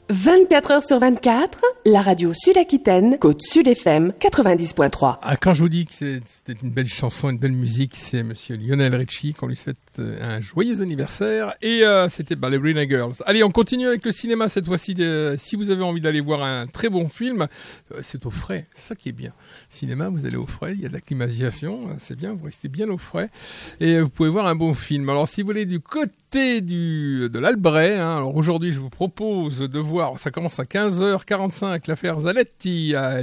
24 heures sur 24, la radio Sud-Aquitaine, Côte Sud FM 90.3. Ah, quand je vous dis que c'était une belle chanson, une belle musique, c'est monsieur Lionel Richie qu'on lui souhaite un joyeux anniversaire. Et c'était les Brina Girls. Allez, on continue avec le cinéma cette fois-ci. Si vous avez envie d'aller voir un très bon film, c'est au frais. C'est ça qui est bien. Cinéma, vous allez au frais, il y a de la climatisation, c'est bien, vous restez bien au frais. Et vous pouvez voir un bon film. Alors, si vous voulez du côté de l'Albret, alors aujourd'hui, je vous propose de voir. Ça commence à 15h45, l'affaire Zaletti. À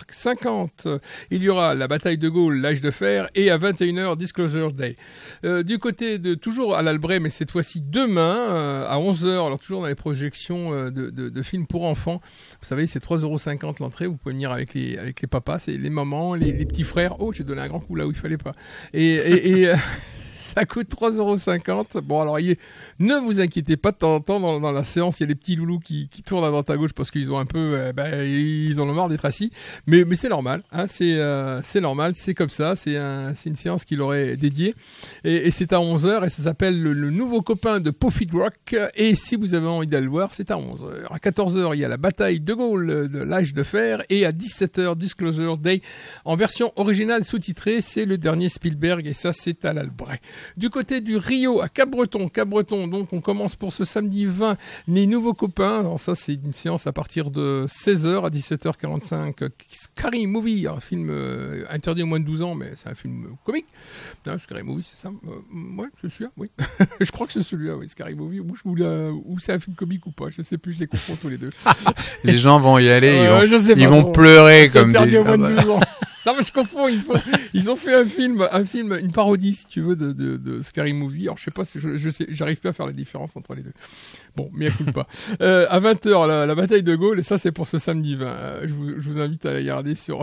17h50, il y aura la bataille de Gaulle, l'âge de fer. Et à 21h, Disclosure Day. Du côté toujours à l'Albret, mais cette fois-ci demain, à 11h, alors toujours dans les projections de films pour enfants. Vous savez, c'est 3,50€ l'entrée. Vous pouvez venir avec les papas, c'est les mamans, les petits frères. Oh, j'ai donné un grand coup là où il fallait pas. Et ça coûte 3,50€. Bon, alors, ne vous inquiétez pas, de temps en temps, dans la séance, il y a les petits loulous qui tournent à droite à gauche parce qu'ils ont un peu, ils en ont marre d'être assis. Mais c'est normal, hein, c'est normal, c'est comme ça, c'est une séance qu'il aurait dédiée. Et c'est à 11h et ça s'appelle le nouveau copain de Puffy Rock. Et si vous avez envie d'aller le voir, c'est à 11h. À 14h, il y a la bataille de Gaulle de l'âge de fer. Et à 17h, Disclosure Day en version originale sous-titrée. C'est le dernier Spielberg et ça, c'est à l'Albret. Du côté du Rio, à Cap-Breton, donc on commence pour ce samedi 20, les nouveaux copains. Alors ça, c'est une séance à partir de 16h à 17h45. Scary Movie, un film interdit aux moins de 12 ans, mais c'est un film comique. Non, Scary Movie, c'est ça ouais, c'est celui-là, oui. Je crois que c'est celui-là, oui, Scary Movie. Ou c'est un film comique ou pas, je sais plus, je les confonds tous les deux. Les gens vont y aller, ils vont pleurer comme des... Aux moins de 12 ans. Non mais je confonds, ils ont fait un film, une parodie si tu veux de Scary Movie. Alors je sais pas, j'arrive pas à faire la différence entre les deux. Bon, mais écoute pas. À 20h, la bataille de Gaulle, et ça c'est pour ce samedi 20. Je vous invite à aller regarder sur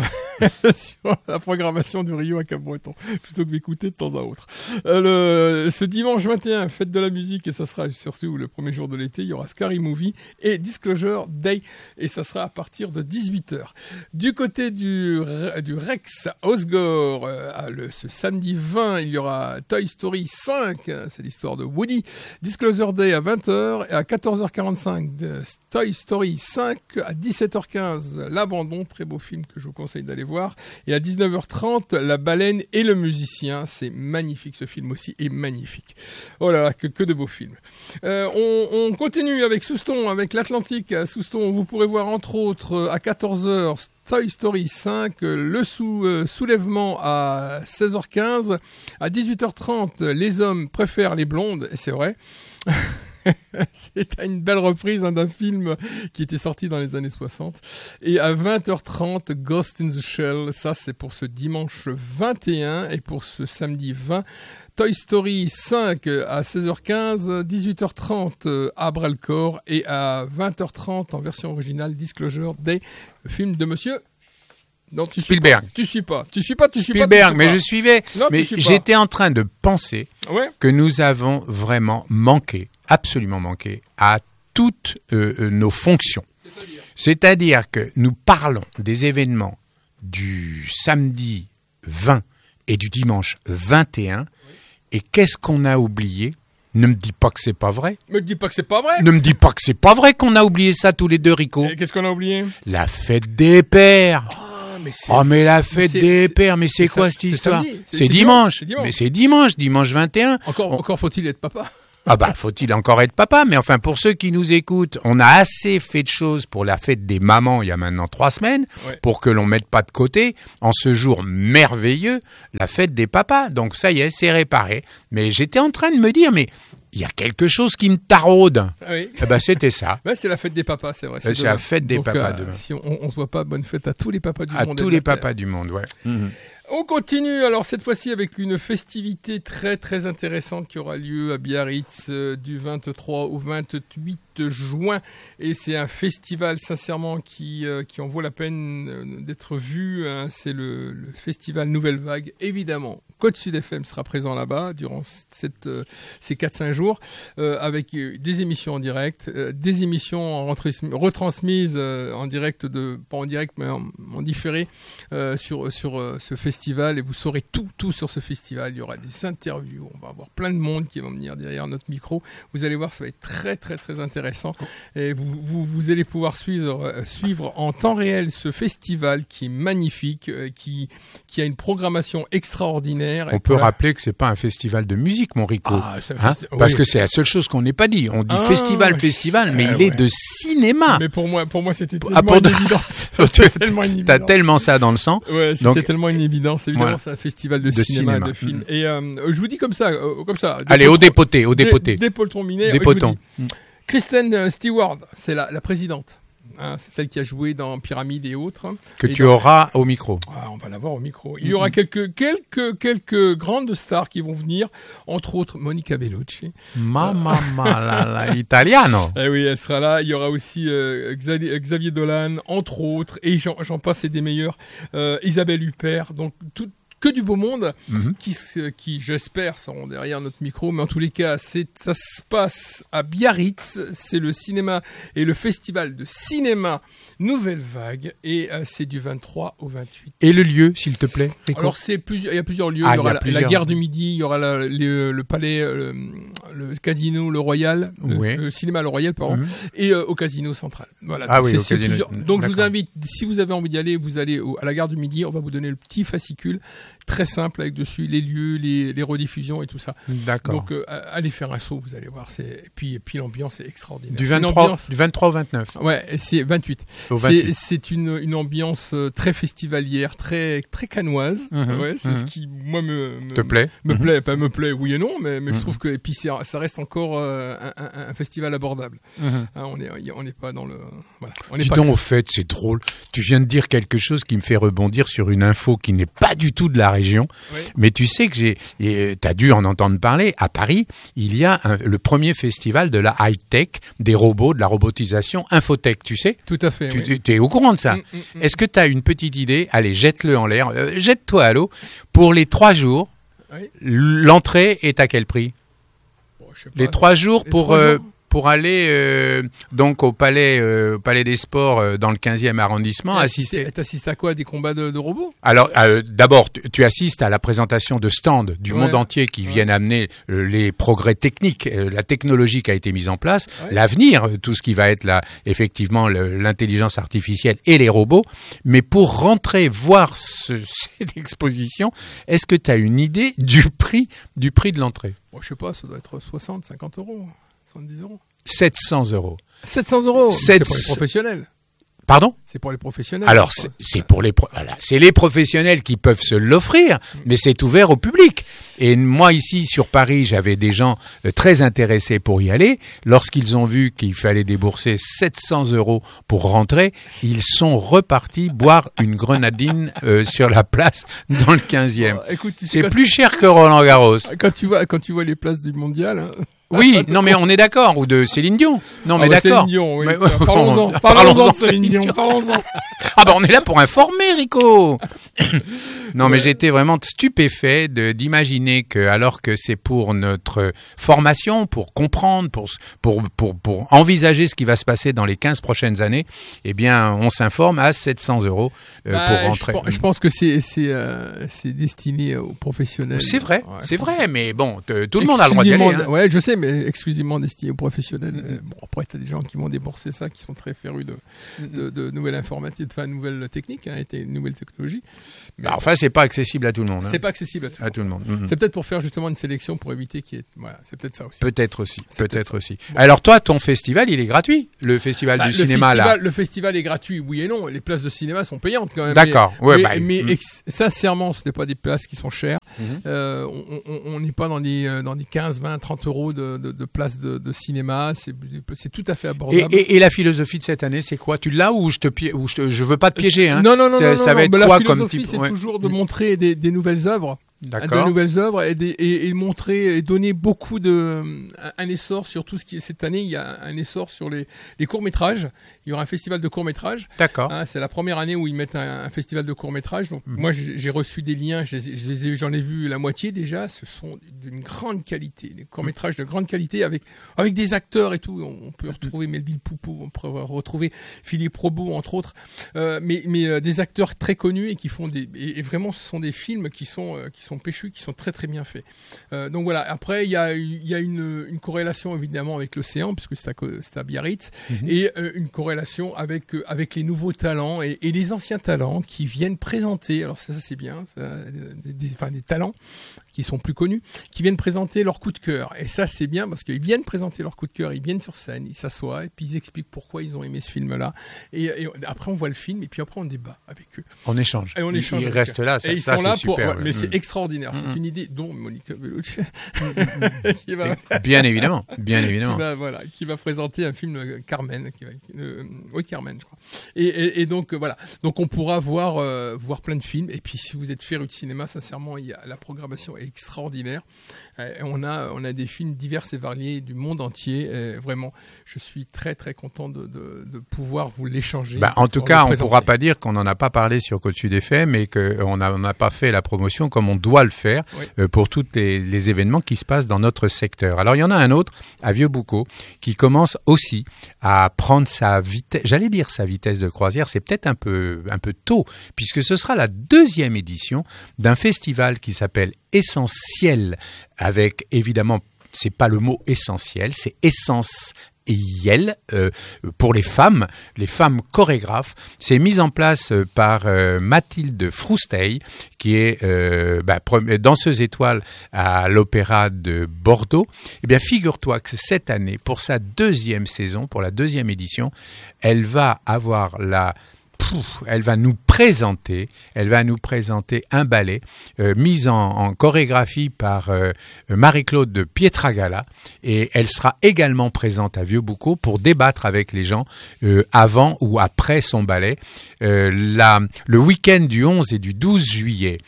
la programmation du Rio à Cap-Breton, plutôt que d'écouter de temps à autre. Ce dimanche 21, fête de la musique, et ça sera surtout le premier jour de l'été, il y aura Scary Movie et Disclosure Day, et ça sera à partir de 18h. Du côté du Rex Osgore, ce samedi 20, il y aura Toy Story 5, c'est l'histoire de Woody. Disclosure Day à 20h et à 14h45 de Toy Story 5, à 17h15 L'Abandon, très beau film que je vous conseille d'aller voir, et à 19h30 La Baleine et le Musicien. C'est magnifique, ce film aussi est magnifique. Oh là là, que de beaux films. On continue avec Souston, avec l'Atlantique. À Souston, vous pourrez voir entre autres à 14h Toy Story 5, le soulèvement à 16h15, à 18h30 Les hommes préfèrent les blondes, et c'est vrai. C'est une belle reprise d'un film qui était sorti dans les années 60. Et à 20h30, Ghost in the Shell, ça c'est pour ce dimanche 21 et pour ce samedi 20. Toy Story 5 à 16h15, 18h30 à bras-le-corps et à 20h30 en version originale Disclosure Day, le film de monsieur... Non, Spielberg. Tu suis pas. Spielberg, mais je suivais. Non, mais j'étais en train de penser que nous avons vraiment absolument manqué à toutes nos fonctions. C'est-à-dire que nous parlons des événements du samedi 20 et du dimanche 21, et qu'est-ce qu'on a oublié ? Ne me dis pas que c'est pas vrai. Me dis pas que c'est pas vrai. Ne me dis pas que c'est pas vrai qu'on a oublié ça tous les deux, Rico. Et qu'est-ce qu'on a oublié ? La fête des pères. Mais la fête des pères, mais c'est quoi cette histoire ? C'est dimanche. Mais c'est dimanche 21. Encore faut-il être papa. Ah bah, faut-il encore être papa ? Mais enfin, pour ceux qui nous écoutent, on a assez fait de choses pour la fête des mamans il y a maintenant 3 semaines, pour que l'on mette pas de côté, en ce jour merveilleux, la fête des papas. Donc ça y est, c'est réparé. Mais j'étais en train de me dire, mais il y a quelque chose qui me taraude. Ah oui. Eh ben, c'était ça. C'est la fête des papas, c'est vrai. C'est la fête des papas demain. Si on se voit pas, bonne fête à tous les papas du monde. À tous les papas du monde, ouais. Mm-hmm. On continue alors cette fois-ci avec une festivité très très intéressante qui aura lieu à Biarritz du 23 au 28 juin, et c'est un festival sincèrement qui en vaut la peine d'être vu, hein. C'est le festival Nouvelle Vague, évidemment. Côte Sud FM sera présent là-bas durant ces 4-5 jours avec des émissions en direct, des émissions retransmises en direct, pas en direct mais en différé sur ce festival festival et vous saurez tout sur ce festival. Il y aura des interviews, on va avoir plein de monde qui va venir derrière notre micro. Vous allez voir, ça va être très très très intéressant et vous allez pouvoir suivre en temps réel ce festival qui est magnifique, qui a une programmation extraordinaire. On peut rappeler que c'est pas un festival de musique, mon Rico, parce que c'est la seule chose qu'on n'ait pas dit. On dit festival, mais il est de cinéma. Mais pour moi, c'était tellement une évidence. T'as tellement ça dans le sang. Ouais, c'était tellement une évidence. Évidemment, c'est un festival de cinéma. De film. Et je vous dis comme ça. Allez, au dépoté. Dépotons minets. Kristen Stewart, c'est la présidente. C'est celle qui a joué dans Pyramide et autres. Que tu auras au micro. On va l'avoir au micro. Il y aura quelques grandes stars qui vont venir, entre autres Monica Bellucci. Mamma italiano. Eh oui, elle sera là. Il y aura aussi Xavier Dolan, entre autres, et j'en passe et des meilleurs. Isabelle Huppert, donc que du beau monde qui j'espère seront derrière notre micro, mais en tous les cas ça se passe à Biarritz, c'est le cinéma et le festival de cinéma Nouvelle Vague et c'est du 23 au 28. Et le lieu, s'il te plaît, Rico? Alors il y a plusieurs lieux, il y aura la Gare du Midi, il y aura le palais, le casino Le Royal, le cinéma Le Royal pardon, et au casino central. Voilà. Au casino. Donc je vous invite, si vous avez envie d'y aller, vous allez à la Gare du Midi, on va vous donner le petit fascicule très simple avec dessus les lieux, les rediffusions et tout ça. D'accord. Donc allez faire un saut, vous allez voir, et puis l'ambiance est extraordinaire. Du 23 au 29. Ouais, c'est 28. C'est une ambiance très festivalière, très très canoise. C'est ce qui moi te plaît. Me plaît, oui et non, mais je trouve que et puis ça reste encore un festival abordable. On n'est pas dans le Dis donc, au fait, c'est drôle. Tu viens de dire quelque chose qui me fait rebondir sur une info qui n'est pas du tout de la région. Oui. Mais tu sais que t'as dû en entendre parler. À Paris, il y a le premier festival de la high-tech, des robots, de la robotisation, Infotech, tu sais? Tout à fait. Tu es au courant de ça? Est-ce que tu as une petite idée? Allez, jette-le en l'air. Jette-toi à l'eau. Pour les 3 jours, l'entrée est à quel prix? Je sais pas. Les 3 jours pour aller donc au palais des Sports dans le 15e arrondissement, assister. T'assistes à quoi? Des combats de robots? Alors d'abord tu assistes à la présentation de stands du monde entier qui viennent amener les progrès techniques, la technologie qui a été mise en place, l'avenir, tout ce qui va être effectivement l'intelligence artificielle et les robots. Mais pour rentrer voir cette exposition, est-ce que tu as une idée du prix de l'entrée? Je sais pas, ça doit être 60, 50 euros. 70 euros. 700 euros. 700 euros. C'est pour les professionnels. Pardon? C'est pour les professionnels. Alors, c'est les professionnels qui peuvent se l'offrir, mais c'est ouvert au public. Et moi, ici, sur Paris, j'avais des gens très intéressés pour y aller. Lorsqu'ils ont vu qu'il fallait débourser 700 euros pour rentrer, ils sont repartis boire une grenadine sur la place dans le 15e. Écoute, c'est plus cher que Roland-Garros. Quand tu vois les places du mondial, hein. Oui, non mais on est d'accord, ou de Céline Dion. Non mais d'accord. Céline Dion, oui. Parlons-en de Céline Dion, parlons-en. On est là pour informer, Rico. Non mais j'étais vraiment stupéfait d'imaginer que, alors que c'est pour notre formation, pour comprendre, pour envisager ce qui va se passer dans les 15 prochaines années, eh bien on s'informe à 700 euros pour rentrer. Je pense que c'est destiné aux professionnels. C'est vrai, mais bon, tout le monde a le droit d'y aller. Hein. Ouais, je sais, mais exclusivement destiné aux professionnels. Bon, après, t'as des gens qui vont débourser ça, qui sont très férus de nouvelles informatiques, enfin, nouvelles techniques, nouvelles technologies. Mais enfin, c'est pas accessible à tout le monde. C'est pas accessible à tout le monde. C'est peut-être pour faire justement une sélection, pour éviter qu'il y ait... Voilà, c'est peut-être ça aussi. Peut-être aussi. Bon. Alors toi, ton festival, il est gratuit, le festival du cinéma là. Le festival est gratuit, oui et non. Les places de cinéma sont payantes quand même. D'accord. Mais sincèrement, ce n'est pas des places qui sont chères. On n'est pas dans des 15, 20, 30 euros de places de cinéma. C'est tout à fait abordable. Et la philosophie de cette année, c'est quoi? Tu l'as ou je veux pas te piéger, hein? Non. Ça va être quoi comme type? C'est toujours de montrer des nouvelles œuvres. de nouvelles œuvres et montrer et donner beaucoup un essor sur tout ce qui est cette année. Il y a un essor sur les courts-métrages. Il y aura un festival de courts-métrages. D'accord. C'est la première année où ils mettent un festival de courts-métrages. Donc moi j'ai reçu des liens, j'en ai vu la moitié déjà. Ce sont d'une grande qualité, des courts-métrages de grande qualité avec des acteurs et tout. On peut retrouver Melville Poupeau, on peut retrouver Philippe Robot entre autres, mais des acteurs très connus et qui font et vraiment ce sont des films qui sont péchus, qui sont très très bien faits. Donc voilà. Après il y a une corrélation évidemment avec l'océan puisque c'est à Biarritz et une corrélation avec les nouveaux talents et les anciens talents qui viennent présenter. Alors ça c'est bien, des talents qui sont plus connus, qui viennent présenter leur coup de cœur. Et ça, c'est bien parce qu'ils viennent présenter leur coup de cœur, ils viennent sur scène, ils s'assoient et puis ils expliquent pourquoi ils ont aimé ce film-là. Et après, on voit le film et puis après, on débat avec eux. On échange. Et on échange. Ils restent là, ça, et ils ça sont c'est là super. Mais c'est extraordinaire. C'est une idée dont Monica Bellucci bien évidemment. Qui va présenter un film Carmen. Carmen, je crois. Et donc, voilà. Donc, on pourra voir plein de films. Et puis, si vous êtes féru de cinéma, sincèrement, la programmation est extraordinaire. On a des films divers et variés du monde entier. Et vraiment, je suis très très content de pouvoir vous l'échanger. En tout cas, on ne pourra pas dire qu'on n'en a pas parlé sur Côte Sud FM et qu'on n'a pas fait la promotion comme on doit le faire pour tous les événements qui se passent dans notre secteur. Alors, il y en a un autre à Vieux-Boucau qui commence aussi à prendre sa vitesse de croisière. C'est peut-être un peu tôt puisque ce sera la 2e édition d'un festival qui s'appelle Essentiel, avec évidemment, c'est pas le mot essentiel, c'est essentiel pour les femmes chorégraphes. C'est mis en place par Mathilde Frousteil, qui est danseuse étoile à l'Opéra de Bordeaux. Eh bien, figure-toi que cette année, pour sa 2e saison, pour la 2e édition, elle va nous présenter un ballet mis en chorégraphie par Marie-Claude de Pietragala et elle sera également présente à Vieux-Boucau pour débattre avec les gens avant ou après son ballet. Le week-end du 11 et du 12 juillet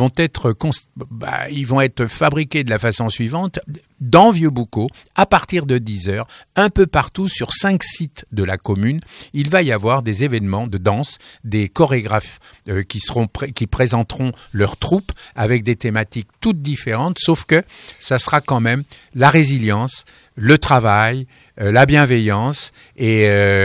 ils vont être fabriqués de la façon suivante. Dans Vieux-Boucau, à partir de 10h, un peu partout sur 5 sites de la commune, il va y avoir des événements de danse, des chorégraphes qui présenteront leur troupe avec des thématiques toutes différentes, sauf que ça sera quand même la résilience, le travail, la bienveillance et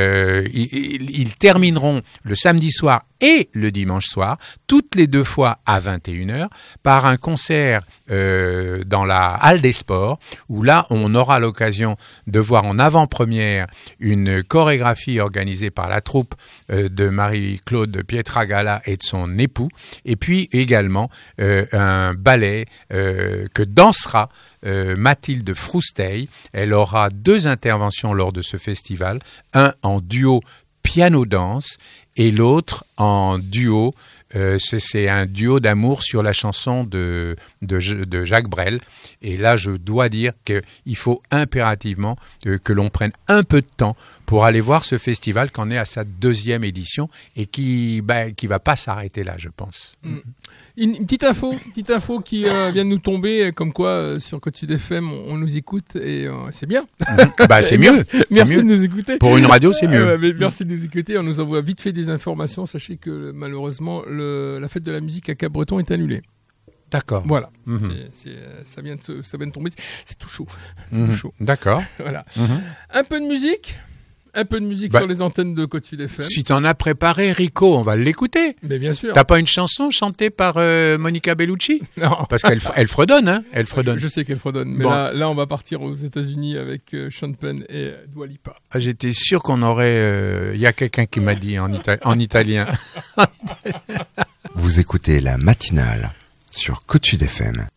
ils termineront le samedi soir et le dimanche soir, toutes les 2 fois à 21h, par un concert dans la Halle des Sports, où là, on aura l'occasion de voir en avant-première une chorégraphie organisée par la troupe de Marie-Claude Pietragala et de son époux, et puis également un ballet que dansera Mathilde Frousteil. Elle aura 2 interventions lors de ce festival, un en duo piano-danse et l'autre en duo, c'est un duo d'amour sur la chanson de Jacques Brel. Et là, je dois dire qu'il faut impérativement que l'on prenne un peu de temps pour aller voir ce festival qui en est à sa 2e édition et qui va pas s'arrêter là, je pense. Une petite info qui vient de nous tomber, comme quoi sur Côte Sud FM on nous écoute et c'est bien. C'est mieux. Merci de nous écouter. Pour une radio, c'est mieux. Merci de nous écouter. On nous envoie vite fait des informations. Sachez que malheureusement la fête de la musique à Cap-Breton est annulée. D'accord. Voilà. Ça vient de tomber. C'est tout chaud. D'accord. Voilà. Un peu de musique sur les antennes de Côte Sud FM. Si t'en as préparé, Rico, on va l'écouter. Mais bien sûr. T'as pas une chanson chantée par Monica Bellucci? Non. Parce qu'elle fredonne, hein. Elle fredonne. Je sais qu'elle fredonne. Mais là, on va partir aux États-Unis avec Sean Penn et Dua Lipa. J'étais sûr qu'on aurait. Il y a quelqu'un qui m'a dit en italien. Vous écoutez la matinale sur Côte Sud FM.